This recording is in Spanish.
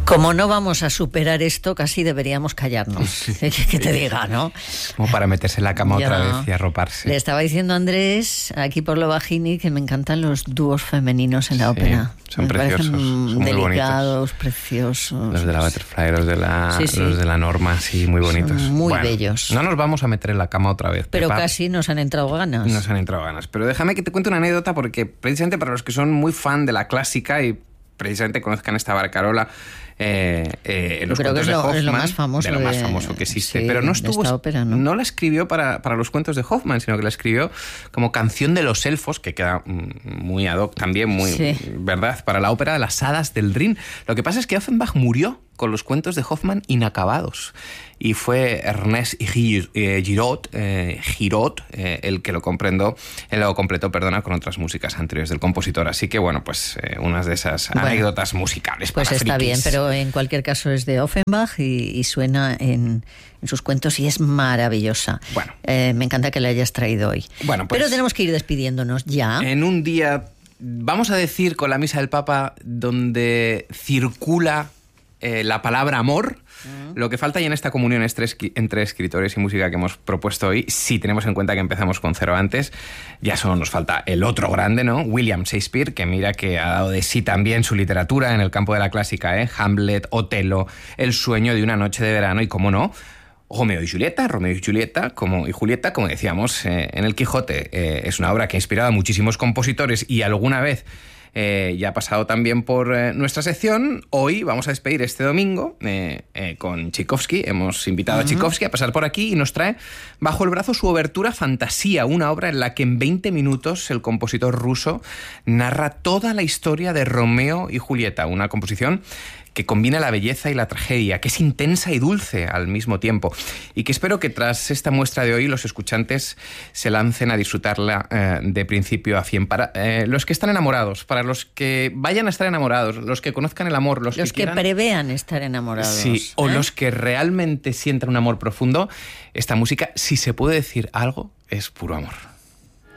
Como no vamos a superar esto, casi deberíamos callarnos. Que te diga, ¿no? Como para meterse en la cama otra vez y arroparse. Le estaba diciendo a Andrés, aquí por lo bajini, que me encantan los dúos femeninos en la ópera. Son preciosos, son muy delicados, bonitos. Preciosos. Los de la Butterfly, los de la Norma, sí, muy bonitos. Son muy bellos. No nos vamos a meter en la cama otra vez. Pero Pepa. casi nos han entrado ganas. Nos han entrado ganas. Pero déjame que te cuente una anécdota, porque precisamente para los que son muy fan de la clásica y precisamente conozcan esta barcarola, los creo cuentos que de Hoffmann, es lo más famoso, de lo más famoso que existe. Sí, pero no de esta ópera, ¿no? la escribió para los cuentos de Hoffmann, sino que la escribió como canción de los elfos, que queda muy ad hoc también, muy verdad, para la ópera de las hadas del Rin. Lo que pasa es que Offenbach murió con los cuentos de Hoffmann inacabados. Y fue Ernest Giraud el que lo completó, con otras músicas anteriores del compositor. Así que, bueno, pues unas de esas anécdotas musicales. Pues para está frikis. bien, pero en cualquier caso es de Offenbach y suena en sus cuentos y es maravillosa. Bueno. Me encanta que la hayas traído hoy. Bueno, pues, pero tenemos que ir despidiéndonos ya. En un día, vamos a decir, con la misa del Papa, donde circula la palabra amor. Lo que falta ya en esta comunión entre escritores y música que hemos propuesto hoy, si tenemos en cuenta que empezamos con Cervantes, ya solo nos falta el otro grande, ¿no? William Shakespeare, que mira que ha dado de sí también su literatura en el campo de la clásica, Hamlet, Otelo, El sueño de una noche de verano y, cómo no, Romeo y Julieta, como decíamos, en El Quijote. Es una obra que ha inspirado a muchísimos compositores y alguna vez ya ha pasado también por nuestra sección. Hoy vamos a despedir este domingo con Tchaikovsky. Hemos invitado a Tchaikovsky a pasar por aquí y nos trae bajo el brazo su obertura Fantasía, una obra en la que en 20 minutos el compositor ruso narra toda la historia de Romeo y Julieta, una composición que combina la belleza y la tragedia, que es intensa y dulce al mismo tiempo, y que espero que tras esta muestra de hoy los escuchantes se lancen a disfrutarla de principio a fin. Para los que están enamorados, para los que vayan a estar enamorados, los que conozcan el amor, los que prevean estar enamorados. Sí, o los que realmente sientan un amor profundo, esta música, si se puede decir algo, es puro amor.